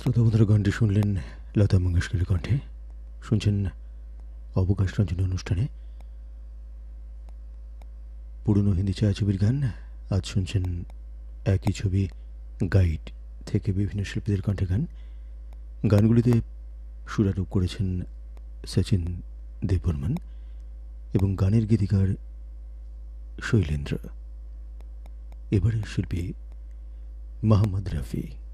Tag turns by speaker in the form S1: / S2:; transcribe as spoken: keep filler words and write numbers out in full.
S1: শ্রোতা বন্ধুরা, গানটি শুনলেন লতা মঙ্গেশকরের কণ্ঠে। শুনছেন অবকাশ রঞ্জনী অনুষ্ঠানে পুরনো হিন্দি ছায়াছবির গান। আজ শুনছেন একই ছবি গাইড থেকে বিভিন্ন শিল্পীদের কণ্ঠে গান। গানগুলিতে সুরারোপ করেছেন সচিন দেববর্মন এবং গানের গীতিকার শৈলেন্দ্র। এবারের শিল্পী মোহাম্মদ রফি।